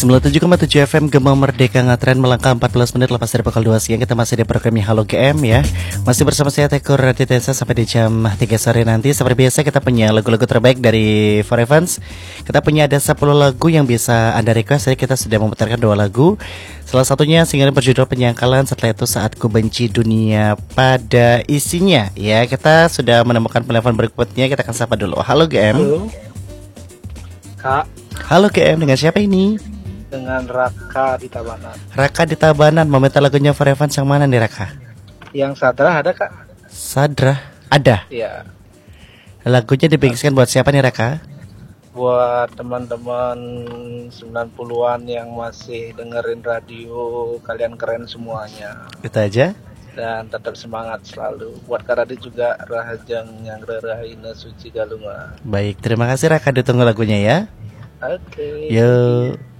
97,7 FM Gema Merdeka Ngatren melangkah 14 menit lepas dari pukul 2 siang. Kita masih di programnya Halo GM ya. Masih bersama saya Tekur Raditesa sampai di jam 3 sore nanti. Seperti biasa kita punya lagu-lagu terbaik dari For Evans. Kita punya ada 10 lagu yang bisa Anda request. Jadi kita sudah memutarkan 2 lagu. Salah satunya single berjudul Penyangkalan, setelah itu Saat Ku Benci Dunia Pada Isinya. Ya, kita sudah menemukan penelpon berikutnya. Kita akan sapa dulu. Halo GM. Halo Kak. Halo GM, dengan siapa ini? Dengan Raka di Tabanan. Raka di Tabanan, mau minta lagunya For Evans yang mana nih Raka? Yang Sadra ada Kak? Sadra? Ada? Iya. Lagunya dibikinkan buat siapa nih Raka? Buat teman-teman 90-an yang masih dengerin radio. Kalian keren semuanya. Itu aja? Dan tetap semangat selalu. Buat Kak Radit juga Rahajang yang Rahina Suci Galunga. Baik, terima kasih Raka, ditunggu lagunya ya. Oke. Yuk.